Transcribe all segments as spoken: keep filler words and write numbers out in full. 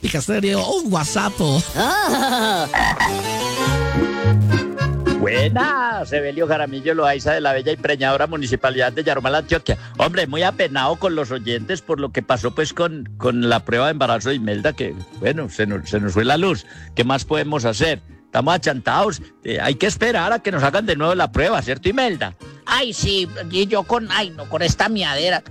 América Estéreo, un WhatsApp. Buenas, Evelio Jaramillo Loaiza de la bella y preñadora municipalidad de Yarumal, Antioquia. Hombre, muy apenado con los oyentes por lo que pasó pues con, con la prueba de embarazo de Imelda, que bueno, se nos, se nos fue la luz. ¿Qué más podemos hacer? Estamos achantados, eh, hay que esperar a que nos hagan de nuevo la prueba, ¿cierto, Imelda? Ay, sí, y yo con, ay, no, con esta miadera.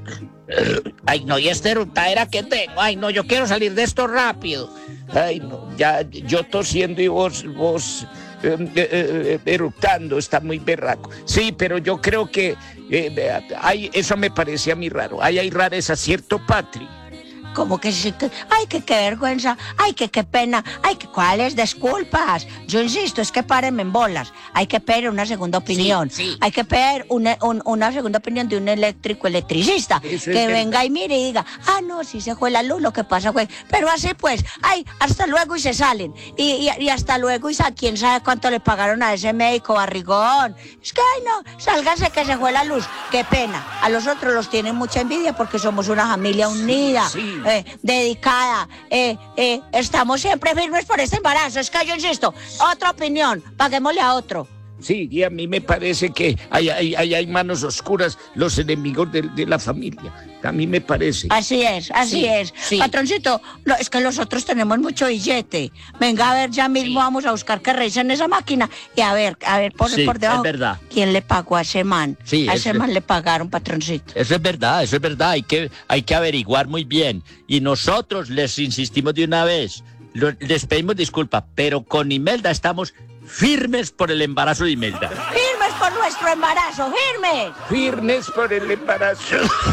Ay, no, y esta erutadera que tengo. Ay, no, yo quiero salir de esto rápido. Ay, no, ya yo tosiendo y vos, vos eh, eh, eh, eructando, está muy berraco. Sí, pero yo creo que eh, hay, eso me parece a mí raro. Hay, hay rareza, ¿cierto, Patri? Como que sí, que, ay, que qué vergüenza, ay, que qué pena, ay, que cuáles disculpas. Yo insisto, es que párenme en bolas. Hay que pedir una segunda opinión. Sí, sí. Hay que pedir una, un, una segunda opinión de un eléctrico electricista. Eso que es venga verdad. y mire y diga, ah, no, sí se fue la luz, lo que pasa fue. Pero así pues, ay, hasta luego y se salen. Y, y, y hasta luego y sa, quién sabe cuánto le pagaron a ese médico barrigón. Es que, ay, no, sálganse que se fue la luz. Qué pena. A los otros los tienen mucha envidia porque somos una familia unida. Sí. Eh, dedicada, eh, eh, estamos siempre firmes por este embarazo. Es que yo insisto, otra opinión, paguémosle a otro. Sí, y a mí me parece que hay, hay, hay, hay manos oscuras, los enemigos de, de la familia. A mí me parece. Así es, así Sí, es. sí. Patroncito, lo- es que nosotros tenemos mucho billete. Venga, a ver, ya mismo Sí. vamos a buscar que revisen esa máquina y a ver, a ver, por, Sí, por debajo. es verdad. ¿Quién le pagó a ese man? Sí, a es- ese man le pagaron, patroncito. Eso es verdad, eso es verdad, hay que, hay que averiguar muy bien. Y nosotros les insistimos de una vez, lo- les pedimos disculpas, pero con Imelda estamos firmes por el embarazo de Imelda. ¡Firmes por nuestro embarazo, firmes! Firmes por el embarazo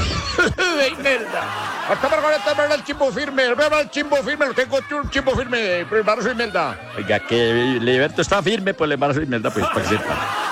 de Imelda. Hasta Margarita, ven el chimbo firme, ven el chimbo firme, lo tengo un chimbo firme, pero el embarazo de Imelda. Oiga, que Liberto está firme por el embarazo de Imelda, pues para que sepa.